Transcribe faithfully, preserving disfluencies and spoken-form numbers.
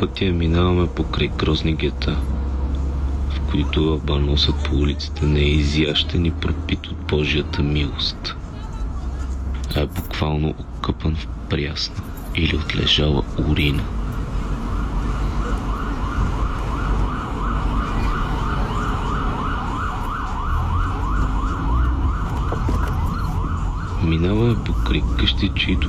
пътя минаваме покрай грозни гета, в които абаносът по улиците не е изящен и пропит от Божията милост, а е буквално окъпан в прясна или отлежала урина. Минава е покрай къщи, чието